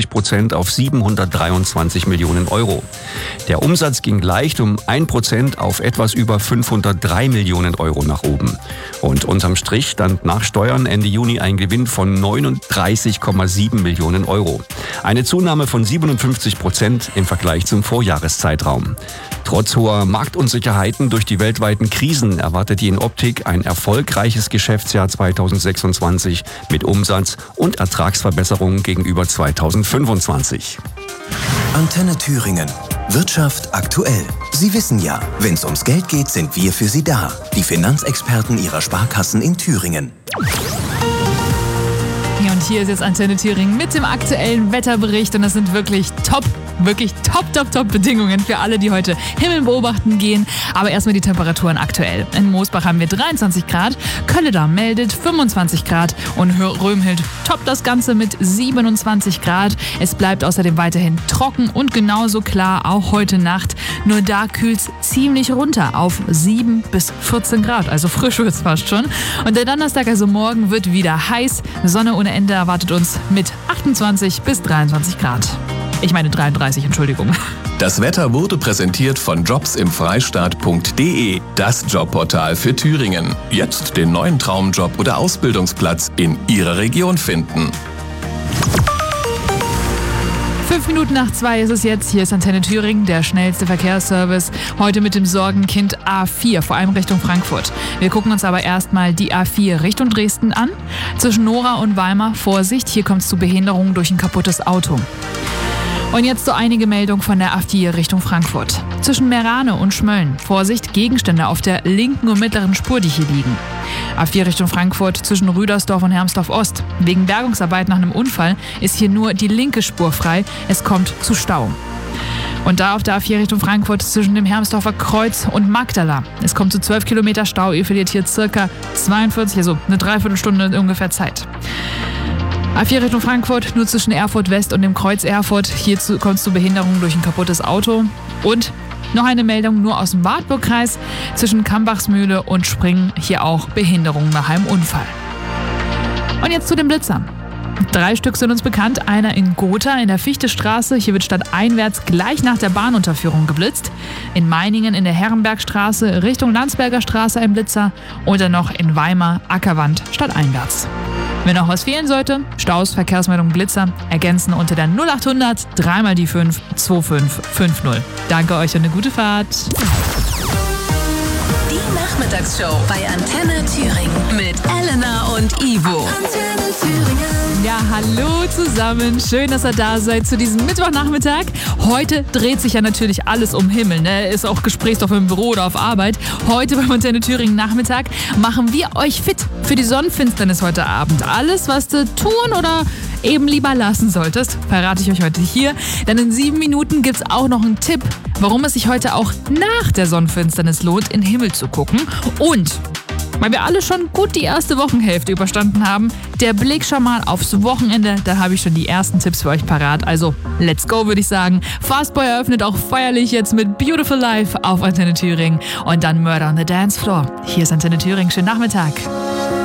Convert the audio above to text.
50% auf 723 Millionen Euro. Der Umsatz ging leicht um 1% auf etwas über 503 Millionen Euro nach oben. Und unterm Strich stand nach Steuern Ende Juni ein Gewinn von 39,7 Millionen Euro. Eine Zunahme von 57% im Vergleich zum Vorjahreszeitraum. Trotz hoher Marktunsicherheiten durch die weltweiten Krisen erwartet die Inoptik ein erfolgreiches Geschäftsjahr 2026 mit Umsatz- und Ertragsverbesserungen gegenüber 2025. Antenne Thüringen. Wirtschaft aktuell. Sie wissen ja, wenn es ums Geld geht, sind wir für Sie da. Die Finanzexperten Ihrer Sparkassen in Thüringen. Ja, und hier ist jetzt Antenne Thüringen mit dem aktuellen Wetterbericht und das sind wirklich top Bedingungen für alle, die heute Himmel beobachten gehen. Aber erstmal die Temperaturen aktuell. In Moosbach haben wir 23 Grad, Kölledar meldet 25 Grad und Römhild toppt das Ganze mit 27 Grad. Es bleibt außerdem weiterhin trocken und genauso klar auch heute Nacht. Nur da kühlt es ziemlich runter auf 7 bis 14 Grad, also frisch wird es fast schon. Und der Donnerstag, also morgen, wird wieder heiß. Sonne ohne Ende erwartet uns mit 28 bis 23 Grad. Ich meine 33, Entschuldigung. Das Wetter wurde präsentiert von jobsimfreistaat.de, das Jobportal für Thüringen. Jetzt den neuen Traumjob oder Ausbildungsplatz in Ihrer Region finden. 5 Minuten nach 2 ist es jetzt. Hier ist Antenne Thüringen, der schnellste Verkehrsservice. Heute mit dem Sorgenkind A4, vor allem Richtung Frankfurt. Wir gucken uns aber erstmal die A4 Richtung Dresden an. Zwischen Nora und Weimar, Vorsicht, hier kommt es zu Behinderungen durch ein kaputtes Auto. Und jetzt so einige Meldungen von der A4 Richtung Frankfurt. Zwischen Meerane und Schmölln, Vorsicht, Gegenstände auf der linken und mittleren Spur, die hier liegen. A4 Richtung Frankfurt zwischen Rüdersdorf und Hermsdorf Ost. Wegen Bergungsarbeit nach einem Unfall ist hier nur die linke Spur frei. Es kommt zu Stau. Und da auf der A4 Richtung Frankfurt zwischen dem Hermsdorfer Kreuz und Magdala. Es kommt zu 12 Kilometer Stau. Ihr verliert hier circa 42, also eine Dreiviertelstunde ungefähr Zeit. A4 Richtung Frankfurt, nur zwischen Erfurt West und dem Kreuz Erfurt. Hier kommt es zu Behinderungen durch ein kaputtes Auto. Und noch eine Meldung nur aus dem Wartburgkreis. Zwischen Kambachsmühle und Springen hier auch Behinderungen nach einem Unfall. Und jetzt zu den Blitzern. 3 Stück sind uns bekannt. Einer in Gotha in der Fichtestraße. Hier wird stadteinwärts gleich nach der Bahnunterführung geblitzt. In Meiningen in der Herrenbergstraße Richtung Landsberger Straße ein Blitzer. Und dann noch in Weimar Ackerwand stadteinwärts. Wenn noch was fehlen sollte, Staus, Verkehrsmeldungen, Blitzer, ergänzen unter der 0800 3 mal die 5 2550. Danke euch und eine gute Fahrt. Die Nachmittagsshow bei Antenne Thüringen mit Elena und Ivo. Antenne Thüringen. Ja, hallo zusammen. Schön, dass ihr da seid zu diesem Mittwochnachmittag. Heute dreht sich ja natürlich alles um Himmel, ne? Ist auch Gesprächsstoff im Büro oder auf Arbeit. Heute beim Antenne Thüringen Nachmittag machen wir euch fit für die Sonnenfinsternis heute Abend. Alles, was du tun oder eben lieber lassen solltest, verrate ich euch heute hier. Denn in 7 Minuten gibt's auch noch einen Tipp, warum es sich heute auch nach der Sonnenfinsternis lohnt, in den Himmel zu gucken. Und weil wir alle schon gut die erste Wochenhälfte überstanden haben, der Blick schon mal aufs Wochenende, da habe ich schon die ersten Tipps für euch parat. Also, let's go, würde ich sagen. Fastboy eröffnet auch feierlich jetzt mit Beautiful Life auf Antenne Thüringen und dann Murder on the Dance Floor. Hier ist Antenne Thüringen, schönen Nachmittag.